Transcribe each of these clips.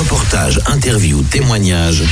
Reportages, interviews, témoignages.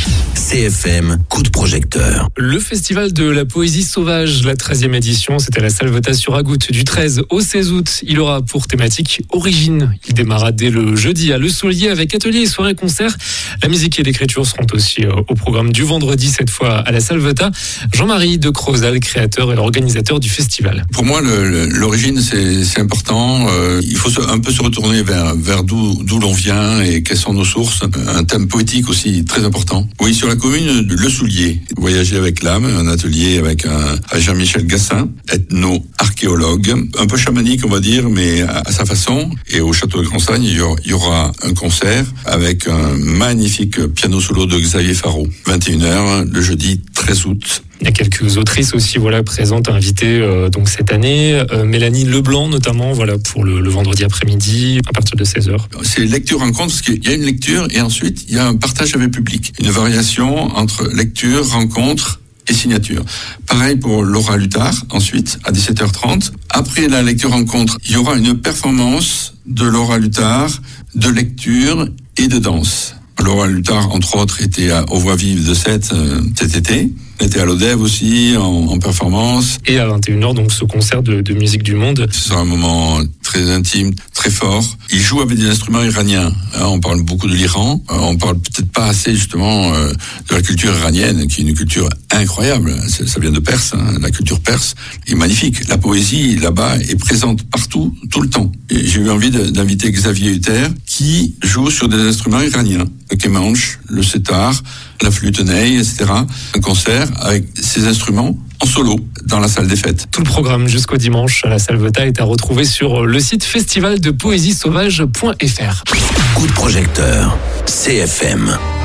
CFM, coup de projecteur. Le festival de la poésie sauvage, la 13e édition, c'était à la Salvetat sur Agout du 13 au 16 août. Il aura pour thématique Origine. Il démarra dès le jeudi à Le Solier avec ateliers et soirées-concerts. La musique et l'écriture seront aussi au programme du vendredi, cette fois à la Salvetat. Jean-Marie de Crozal, créateur et organisateur du festival. Pour moi, l'origine, c'est important. Il faut un peu se retourner vers d'où l'on vient et quelles sont nos sources. Un thème poétique aussi très important. Oui, sur la commune de Le Soulier, voyager avec l'âme, un atelier avec Jean-Michel Gassin, ethno-archéologue, un peu chamanique on va dire, mais à sa façon. Et au château de Gransagne, il y aura un concert avec un magnifique piano solo de Xavier Faro. 21h, le jeudi 13 août. Il y a quelques autrices aussi présentes, invitées donc cette année. Mélanie Leblanc notamment, pour le vendredi après-midi à partir de 16h. C'est lecture-rencontre parce qu'il y a une lecture et ensuite il y a un partage avec le public. Une variation entre lecture, rencontre et signature. Pareil pour Laura Luthard, ensuite à 17h30. Après la lecture-rencontre, il y aura une performance de Laura Luthard de lecture et de danse. Laura Luthard, entre autres, était aux Voix Vives de Sète cet été. Elle était à l'Odève aussi, en performance. Et à 21h, donc, ce concert de musique du monde. Ce sera un moment très intime, très fort. Il joue avec des instruments iraniens. On parle beaucoup de l'Iran. On parle peut-être pas assez, justement, de la culture iranienne, qui est une culture incroyable. Ça vient de Perse, la culture perse est magnifique. La poésie, là-bas, est présente partout, tout le temps. Et j'ai eu envie d'inviter Xavier Hutter, qui joue sur des instruments iraniens. Le kemanche, le setar, la flûte ney, etc. Un concert avec ces instruments en solo dans la salle des fêtes. Tout le programme jusqu'au dimanche à la Salvetat est à retrouver sur le site festivaldepoésiesauvage.fr. Coup de projecteur, CFM.